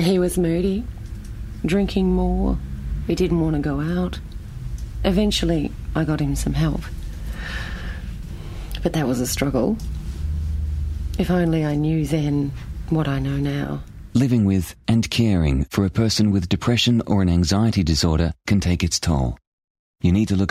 He was moody, drinking more. He didn't want to go out. Eventually, I got him some help. But that was a struggle. If only I knew then what I know now. Living with and caring for a person with depression or an anxiety disorder can take its toll. You need to look